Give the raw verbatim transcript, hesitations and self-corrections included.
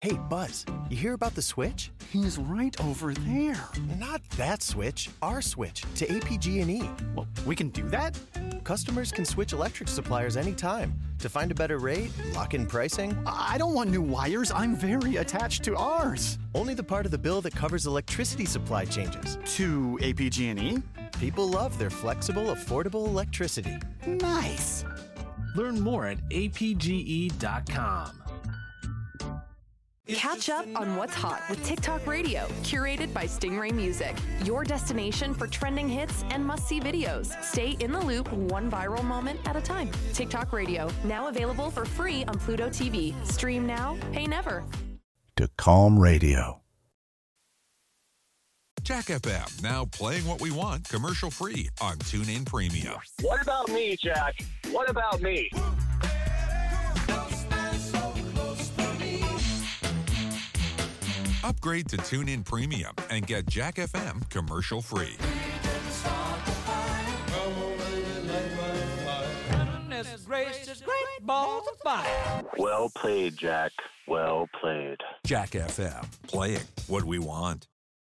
Hey, Buzz, you hear about the switch? He's right over there. Not that switch, our switch to A P G and E. Well, we can do that? Customers can switch electric suppliers anytime to find a better rate, lock in pricing. I don't want new wires. I'm very attached to ours. Only the part of the bill that covers electricity supply changes. To A P G and E? People love their flexible, affordable electricity. Nice. Learn more at A P G E dot com. Catch up on what's hot with TikTok Radio, curated by Stingray Music. Your destination for trending hits and must-see videos. Stay in the loop one viral moment at a time. TikTok Radio, now available for free on Pluto T V. Stream now, pay never. To Calm Radio. Jack F M, now playing what we want commercial-free on TuneIn Premium. What about me, Jack? What about me? Upgrade to TuneIn Premium and get Jack F M commercial-free. Well played, Jack. Well played. Jack F M, playing what we want.